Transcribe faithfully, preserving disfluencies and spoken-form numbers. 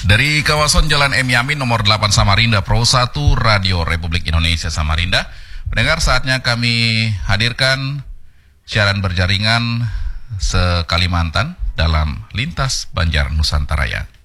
Dari kawasan Jalan M. Yamin nomor delapan Samarinda, Pro satu Radio Republik Indonesia Samarinda. Pendengar, saatnya kami hadirkan siaran berjaringan se-Kalimantan dalam Lintas Banjar Nusantara.